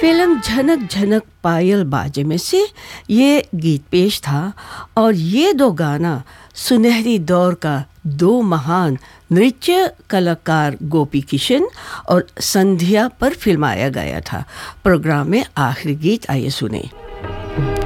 Film झनक झनक पायल बाजे में से ये गीत पेश था और ये दो गाना सुनहरी दौर का दो महान नृत्य कलाकार गोपी किशन और संध्या पर फिल्माया गया था। प्रोग्राम में आखिरी गीत आइए सुने।